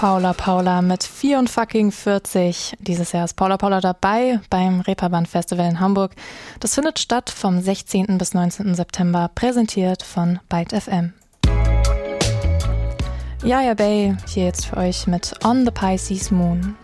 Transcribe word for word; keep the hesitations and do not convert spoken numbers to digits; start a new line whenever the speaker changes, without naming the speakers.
Paula Paula mit vierundvierzig. Dieses Jahr ist Paula Paula dabei beim Reeperbahn Festival in Hamburg. Das findet statt vom sechzehnten bis neunzehnten September, präsentiert von Byte F M. Yaya Bay hier jetzt für euch mit On the Pisces Moon.